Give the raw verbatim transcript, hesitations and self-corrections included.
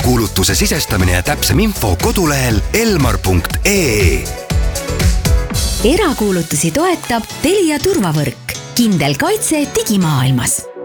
erakuulutuse sisestamine ja täpsem info kodulehel elmar punkt ee. Erakuulutusi toetab Telia turvavõrk. Kindel kaitse digimaailmas.